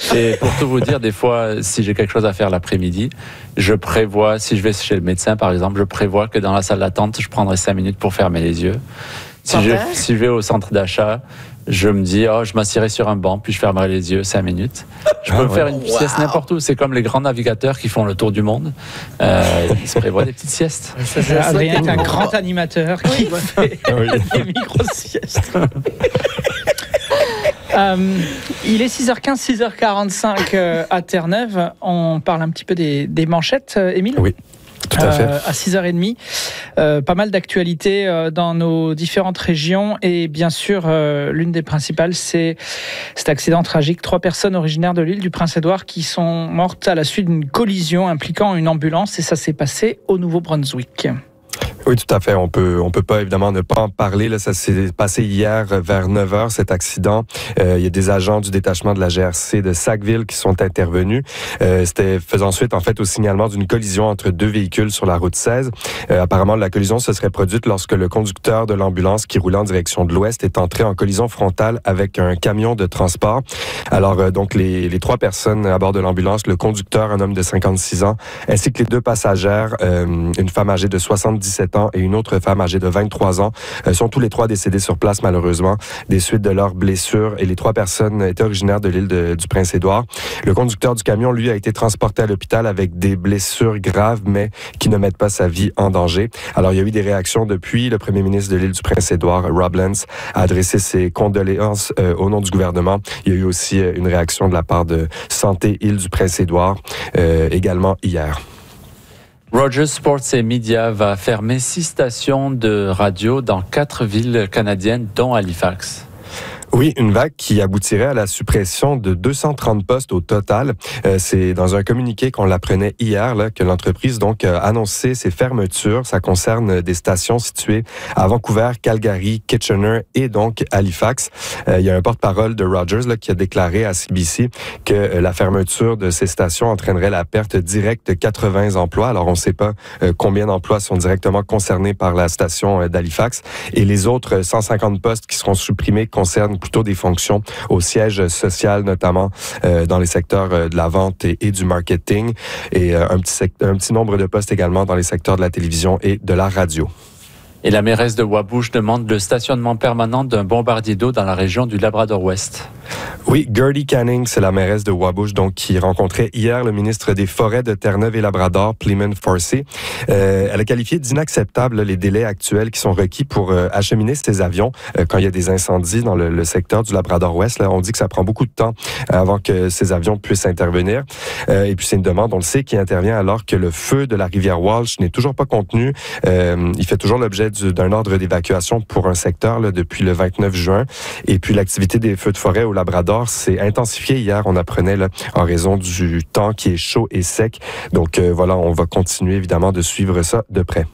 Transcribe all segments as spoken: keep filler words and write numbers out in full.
Et pour tout vous dire, des fois, si j'ai quelque chose à faire l'après-midi, je prévois, si je vais chez le médecin par exemple, je prévois que dans la salle d'attente, je prendrai cinq minutes pour fermer les yeux. Si je, si je vais au centre d'achat, je me dis, oh, je m'assierai sur un banc, puis je fermerai les yeux cinq minutes. Je peux ah, me faire ouais. une sieste wow. n'importe où. C'est comme les grands navigateurs qui font le tour du monde. Euh, ils se prévoient des petites siestes. Adrien est un grand animateur qui fait oui. des micro-siestes. Euh, il est six heures quinze, six heures quarante-cinq euh, à Terre-Neuve. On parle un petit peu des, des manchettes, euh, Émile ? Oui. Tout à fait. Euh, à six heures trente, euh, pas mal d'actualités euh, dans nos différentes régions et bien sûr euh, l'une des principales c'est cet accident tragique. Trois personnes originaires de l'île du Prince-Édouard qui sont mortes à la suite d'une collision impliquant une ambulance et ça s'est passé au Nouveau-Brunswick. Oui, tout à fait. On peut, on peut pas évidemment ne pas en parler. Là, ça s'est passé hier vers neuf heures, cet accident. Euh, il y a des agents du détachement de la G R C de Sackville qui sont intervenus. Euh, c'était faisant suite en fait au signalement d'une collision entre deux véhicules sur la route seize. Euh, apparemment, la collision se serait produite lorsque le conducteur de l'ambulance qui roulait en direction de l'ouest est entré en collision frontale avec un camion de transport. Alors euh, donc les, les trois personnes à bord de l'ambulance, le conducteur, un homme de cinquante-six ans, ainsi que les deux passagères, euh, une femme âgée de soixante-dix-sept ans et une autre femme âgée de vingt-trois ans, euh, sont tous les trois décédés sur place malheureusement des suites de leurs blessures et les trois personnes étaient originaires de l'île de, du Prince-Édouard. Le conducteur du camion, lui, a été transporté à l'hôpital avec des blessures graves mais qui ne mettent pas sa vie en danger. Alors il y a eu des réactions depuis. Le premier ministre de l'île du Prince-Édouard, Rob Lance, a adressé ses condoléances euh, au nom du gouvernement. Il y a eu aussi euh, une réaction de la part de Santé Île du Prince-Édouard euh, également hier. Rogers Sports et Media va fermer six stations de radio dans quatre villes canadiennes, dont Halifax. Oui, une vague qui aboutirait à la suppression de deux cent trente postes au total. Euh, c'est dans un communiqué qu'on l'apprenait hier là, que l'entreprise donc a annoncé ces fermetures. Ça concerne des stations situées à Vancouver, Calgary, Kitchener et donc Halifax. Euh, il y a un porte-parole de Rogers là, qui a déclaré à C B C que euh, la fermeture de ces stations entraînerait la perte directe de quatre-vingts emplois. Alors, on ne sait pas euh, combien d'emplois sont directement concernés par la station euh, d'Halifax. Et les autres cent cinquante postes qui seront supprimés concernent plutôt des fonctions au siège social, notamment euh, dans les secteurs euh, de la vente et, et du marketing, et euh, un, petit sect- un petit nombre de postes également dans les secteurs de la télévision et de la radio. Et la mairesse de Wabush demande le stationnement permanent d'un bombardier d'eau dans la région du Labrador-Ouest. Oui, Gertie Canning, c'est la mairesse de Wabush, donc qui rencontrait hier le ministre des Forêts de Terre-Neuve et Labrador, Pleeman Forsey. Euh, elle a qualifié d'inacceptables les délais actuels qui sont requis pour euh, acheminer ces avions euh, quand il y a des incendies dans le, le secteur du Labrador-Ouest. Là, on dit que ça prend beaucoup de temps avant que ces avions puissent intervenir. Euh, et puis c'est une demande, on le sait, qui intervient alors que le feu de la rivière Walsh n'est toujours pas contenu. Euh, il fait toujours l'objet du, d'un ordre d'évacuation pour un secteur là, depuis le vingt-neuf juin. Et puis l'activité des feux de forêt au Labrador s'est intensifiée hier, on apprenait, là, en raison du temps qui est chaud et sec. Donc euh, voilà, on va continuer évidemment de suivre ça de près.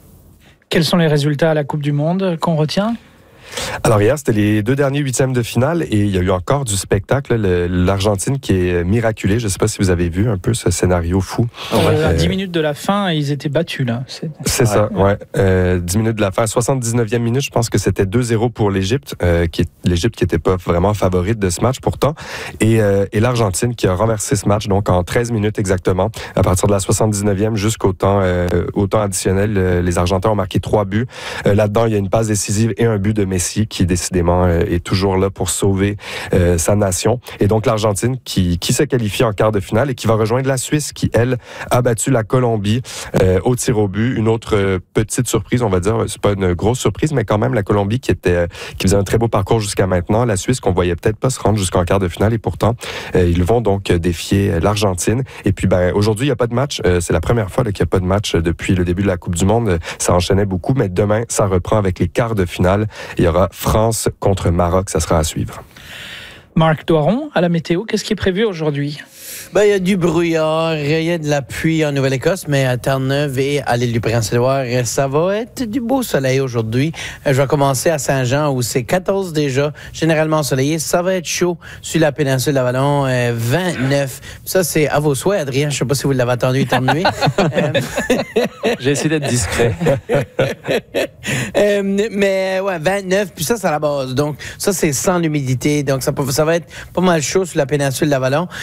Quels sont les résultats à la Coupe du Monde qu'on retient ? Alors hier, c'était les deux derniers huitièmes de finale et il y a eu encore du spectacle. Le, l'Argentine qui est miraculée. Je ne sais pas si vous avez vu un peu ce scénario fou. Euh, euh, à dix minutes de la fin, ils étaient battus là. C'est, c'est ça, ouais. ouais. Euh, dix minutes de la fin. soixante-dix-neuvième minute, je pense que c'était deux zéro pour l'Égypte. Euh, qui est, L'Égypte qui n'était pas vraiment favorite de ce match pourtant. Et, euh, et l'Argentine qui a renversé ce match donc en treize minutes exactement. À partir de la soixante-dix-neuvième jusqu'au temps, euh, au temps additionnel, euh, les Argentins ont marqué trois buts. Euh, là-dedans, il y a une passe décisive et un but de Messi qui décidément euh, est toujours là pour sauver euh, sa nation. Et donc l'Argentine qui, qui se qualifie en quart de finale et qui va rejoindre la Suisse qui, elle, a battu la Colombie euh, au tir au but. Une autre euh, petite surprise, on va dire, c'est pas une grosse surprise, mais quand même la Colombie qui était euh, qui faisait un très beau parcours jusqu'à maintenant. La Suisse qu'on voyait peut-être pas se rendre jusqu'en quart de finale et pourtant, euh, ils vont donc défier l'Argentine. Et puis ben aujourd'hui, il n'y a pas de match. Euh, c'est la première fois là, qu'il n'y a pas de match depuis le début de la Coupe du Monde. Ça enchaînait beaucoup, mais demain, ça reprend avec les quarts de finale. Il y aura France contre Maroc, ça sera à suivre. Marc Doiron, à la météo, qu'est-ce qui est prévu aujourd'hui? Ben, il y a du brouillard, il y a de la pluie en Nouvelle-Écosse, mais à Terre-Neuve et à l'île du Prince-Édouard, ça va être du beau soleil aujourd'hui. Je vais commencer à Saint-Jean où c'est quatorze déjà, généralement ensoleillé. Ça va être chaud sur la péninsule d'Avalon, euh, vingt-neuf. Ça, c'est à vos souhaits, Adrien. Je ne sais pas si vous l'avez entendu éternuer. euh... J'ai essayé d'être discret. euh, mais ouais, vingt-neuf, puis ça, c'est à la base. Donc, ça, c'est sans l'humidité. Donc, ça, ça va être pas mal chaud sur la péninsule d'Avalon.